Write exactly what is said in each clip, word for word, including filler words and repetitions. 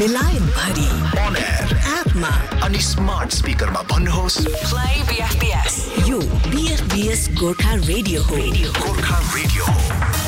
बेलायत भरि on air एपमा अनि स्मार्ट स्पिकरमा भन्नुहोस् प्ले बीएफबीएस। यो बीएफबीएस गोर्खा रेडियो हो। गोर्खा रेडियो हो।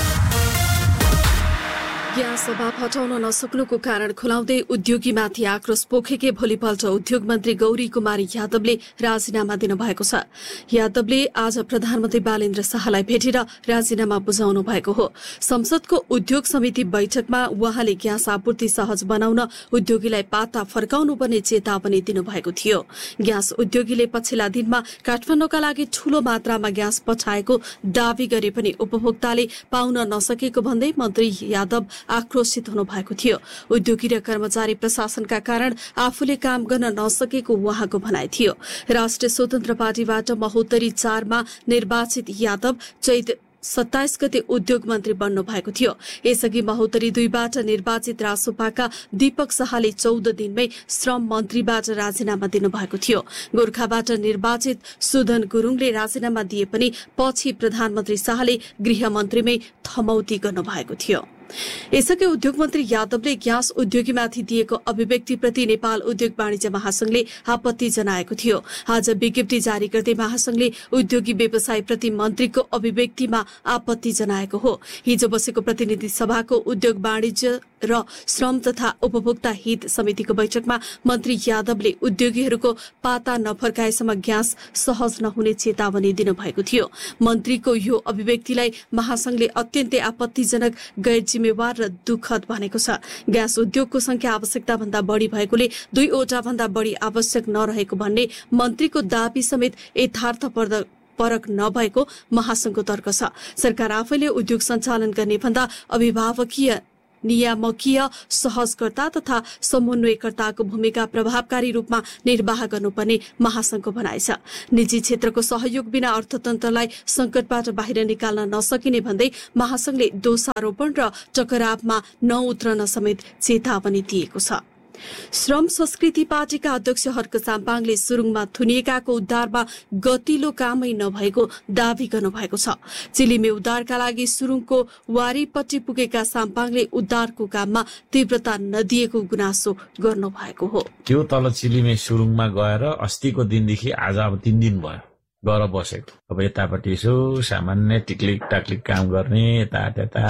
ग्यास अभाव हटाउन नसक्नुको कारण खुलाउँदै उद्योगीमाथि आक्रोश पोखेकै भोलिपल्ट उद्योग मन्त्री गौरी कुमारी यादवले राजीनामा दिनुभएको छ। यादवले आज प्रधानमन्त्री बालेन्द्र शाहलाई भेटेर राजीनामा बुझाउनु भएको हो। संसदको उद्योग समिति बैठकमा उहाँले ग्यास आपूर्ति सहज बनाउन उद्योगीलाई पाता फर्काउनु पर्ने चेतावनी दिनुभएको थियो। ग्यास उद्योगीले पछिल्ला दिनमा काठमाडौँका लागि ठूलो मात्रामा ग्यास पठाएको दावी गरे पनि उपभोक्ताले पाउन नसकेको भन्दै मन्त्री यादव आक्रोशित हुनु भएको थियो। उद्योगी र कर्मचारी प्रशासनका कारण आफूले काम गर्न नसकेको उहाँको भनाइ थियो। राष्ट्रिय स्वतन्त्र पार्टीबाट महोत्तरी चारमा निर्वाचित यादव चैत सत्ताइस गते उद्योग मन्त्री बन्नु भएको थियो। यसअघि महोत्तरी दुईबाट निर्वाचित रासोपाका दीपक शाहले चौध दिनमै श्रम मन्त्रीबाट राजीनामा दिनुभएको थियो। गोर्खाबाट निर्वाचित सुदन गुरुङले राजीनामा दिए पनि पछि प्रधानमन्त्री शाहले गृहमन्त्रीमै थमौती गर्नुभएको थियो। यसअघि उद्योग मन्त्री यादवले ग्यास उद्योगीमाथि दिएको अभिव्यक्तिप्रति नेपाल उद्योग वाणिज्य महासंघले आपत्ति जनाएको थियो। आज विज्ञप्ति जारी गर्दै महासंघले उद्योगी व्यवसायप्रति मन्त्रीको अभिव्यक्तिमा आपत्ति जनाएको हो। हिजो बसेको प्रतिनिधि सभाको उद्योग वाणिज्य र श्रम तथा उपभोक्ता हित समितिको बैठकमा मन्त्री यादवले उद्योगीहरूको पाता नफर्काएसम्म ग्यास सहज नहुने चेतावनी दिनुभएको थियो। मन्त्रीको यो अभिव्यक्तिलाई महासंघले अत्यन्तै आपत्तिजनक, गैर जिम्मेवार र दुःखद भनेको छ। ग्यास उद्योगको संख्या आवश्यकता भन्दा बढ़ी भएकोले दुईवटा भन्दा बढ़ी आवश्यक नरहेको भन्ने मन्त्रीको दावी समेत यथार्थ परक नभएको महासंघको तर्क छ। सरकार आफैले उद्योग सञ्चालन गर्ने भन्दा अभिभावकीय, नियामकीय, सहजकर्ता तथा समन्वयकर्ताको भूमिका प्रभावकारी रूपमा निर्वाह गर्नुपर्ने महासंघको भनाइ छ। निजी क्षेत्रको सहयोग बिना अर्थतन्त्रलाई संकटबाट बाहिर निकाल्न नसकिने भन्दै महासंघले दोषारोपण र टकरावमा नउत्रन समेत चेतावनी दिएको छ। श्रम संस्कृति पार्टीका अध्यक्ष हर्क साम्पाङले सुरुङमा थुनिएकाको उद्धारमा गतिलो कामै नभएको दावी गर्नुभएको छ। चिलिमे उद्धारका लागि सुरुङको वारीपट्टि पुगेका साम्पाङले उद्धारको काममा तीव्रता नदिएको गुनासो गर्नुभएको हो। त्यो तल चिलिमे सुरुङमा गएर अस्तिको दिनदेखि आज अब तीन दिन भयो गएर बसेको। अब यतापट्टि यसो सामान्य टिक्लिक टाक्लिक काम गर्ने, यता त्यता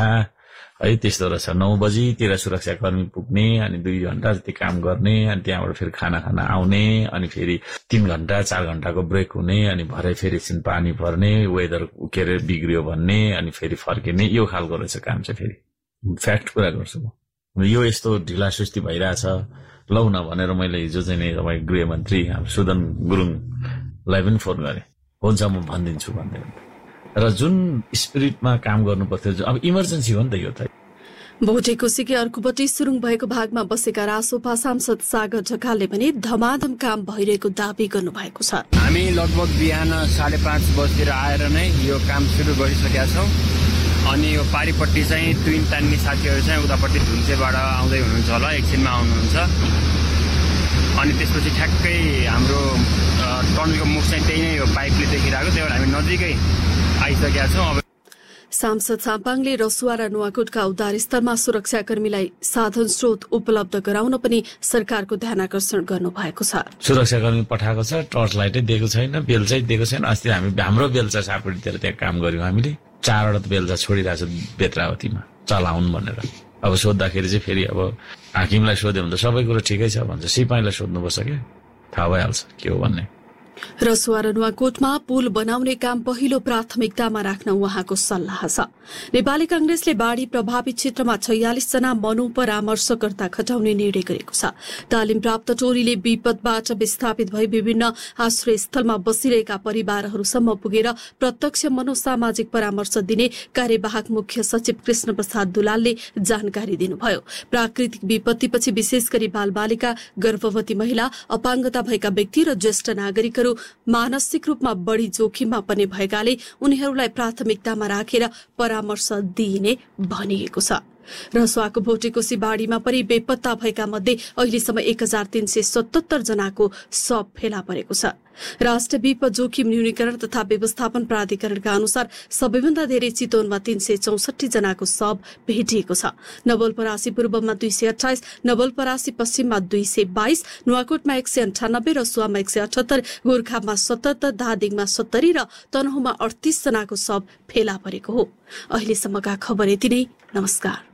है त्यस्तो रहेछ। नौ बजीतिर सुरक्षाकर्मी पुग्ने, अनि दुई घण्टा जति काम गर्ने, अनि त्यहाँबाट फेरि खाना खाना आउने, अनि फेरि तीन घण्टा चार घण्टाको ब्रेक हुने, अनि भरे फेरि एकछिन पानी पर्ने, वेदर के अरे बिग्रियो भन्ने, अनि फेरि फर्किने, यो खालको रहेछ काम चाहिँ। फेरि फ्याक्ट कुरा गर्छु म, यो यस्तो ढिला सुस्ती भइरहेछ लौ न भनेर मैले हिजो चाहिँ नि तपाईँ गृहमन्त्री सुदन गुरुङलाई पनि फोन गरेँ, हुन्छ म भनिदिन्छु भन्दै। र जुन स्पिरिटमा काम गर्नु पर्थ्यो, अब इमर्जेन्सी हो नि त यो त। भोटेको सिके अर्कोपट्टि सुरुङ भएको भागमा बसेका रासोपा सांसद सागर ढकालले पनि धमाधम काम भइरहेको दावी गर्नुभएको छ। हामी लगभग बिहान साढे पाँच बजीतिर आएर नै यो काम सुरु गरिसकेका छौँ। अनि यो पारिपट्टि चाहिँ ट्विन तान्ने साथीहरू चाहिँ उतापट्टि धुन्चेबाट आउँदै हुनुहुन्छ होला, एकछिनमा आउनुहुन्छ। अनि त्यसपछि ठ्याक्कै हाम्रो टनलको मुख चाहिँ त्यही नै यो पाइपले देखिरहेको, त्यही भएर हामी नजिकै आइसकेका छौँ। अब सांसद साम्पाङले रसुवा र नुवाकोटका उद्धार स्थलमा सुरक्षाकर्मीलाई साधन स्रोत उपलब्ध गराउन पनि सरकारको ध्यान आकर्षण गर्नु भएको छ। सुरक्षाकर्मी पठाएको छ, टर्च लाइटै दिएको छैन, बेलचा दिएको छैन। अस्ति हामी हाम्रो बेलचा सापटीतिर त्यहाँ काम गर्यौँ हामीले, चारवटा बेलचा छोडिरहेको छ बेत्रावतीमा चलाउन् भनेर। अब सोद्धाखेरि चाहिँ फेरि अब हाकिमलाई सोध्यो भने त सबै कुरो ठिकै छ भन्छ, सिपाहीलाई सोध्नुपर्छ क्या, थाहा भइहाल्छ के हो भन्ने। रसुवा र नुवाकोटमा पुल बनाउने काम पहिलो प्राथमिकतामा राख्न उहाँको सल्लाह छ। नेपाली कांग्रेसले बाढ़ी प्रभावित क्षेत्रमा छयालिस जना मनोपरामर्शकर्ता खटाउने निर्णय गरेको छ। तालिम प्राप्त टोलीले विपदबाट विस्थापित भई विभिन्न आश्रय स्थलमा बसिरहेका परिवारहरूसम्म पुगेर प्रत्यक्ष मनोसामाजिक परामर्श दिने कार्यवाहक मुख्य सचिव कृष्ण प्रसाद दुलालले जानकारी दिनुभयो। प्राकृतिक विपत्तिपछि विशेष गरी बालबालिका, गर्भवती महिला, अपाङ्गता भएका व्यक्ति र ज्येष्ठ नागरिकहरू मानसिक रूपमा बढ़ी जोखिममा पर्ने भएकाले उनीहरूलाई प्राथमिकतामा राखेर परामर्श दिइने भनिएको छ। रसुवाको भोटेकोसी बाढ़ीमा परि बेपत्ता भएका मध्ये अहिलेसम्म एक हजार तीन सय सतहत्तर जनाको शव फेला परेको छ। राष्ट्र विपद जोखिम न्यूनीकरण तथा व्यवस्थापन प्राधिकरणका अनुसार सबैभन्दा धेरै चितवनमा तीन सय चौसठी जनाको शव भेटिएको छ। नवलपरासी पूर्वमा दुई सय अठाइस, नवलपरासी पश्चिममा दुई सय बाइस, नुवाकोटमा एक सय अन्ठानब्बे, रसुवामा एक सय अठहत्तर, गोर्खामा सतहत्तर, धादिङमा सत्तरी र तनहुमा अडतीस जनाको शव फेला परेको हो। अहिलेसम्मका खबर यति नै। नमस्कार।